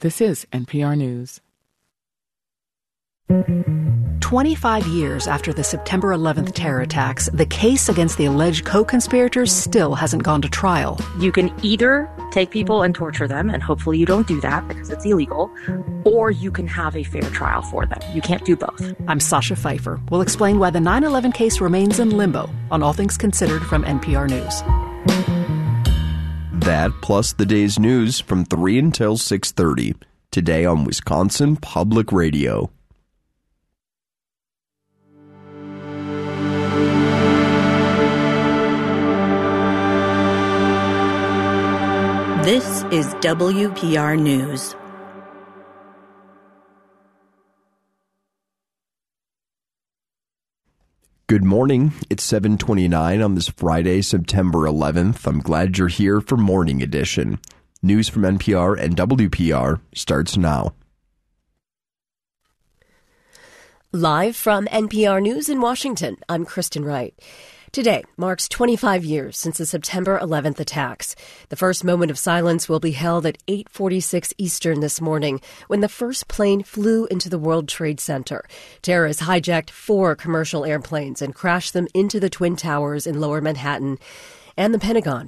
This is NPR News. 25 years after the September 11th terror attacks, the case against the alleged co-conspirators still hasn't gone to trial. You can either take people and torture them, and hopefully you don't do that because it's illegal, or you can have a fair trial for them. You can't do both. I'm Sasha Pfeiffer. We'll explain why the 9/11 case remains in limbo on All Things Considered from NPR News. That plus the day's news from 3 until 6:30. Today on Wisconsin Public Radio. This is WPR News. Good morning. It's 7:29 on this Friday, September 11th. I'm glad you're here for Morning Edition. News from NPR and WPR starts now. Live from NPR News in Washington, I'm Kristen Wright. Today marks 25 years since the September 11th attacks. The first moment of silence will be held at 8:46 Eastern this morning when the first plane flew into the World Trade Center. Terrorists hijacked 4 commercial airplanes and crashed them into the Twin Towers in Lower Manhattan and the Pentagon.